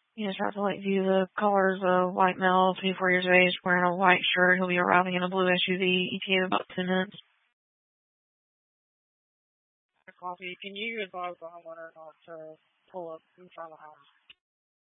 You just have to like view the colors of white male, 24 years of age, wearing a white shirt. He'll be arriving in a blue SUV. ETA in about 10 minutes. Coffee. Can you advise the homeowner not to pull up in front of the house?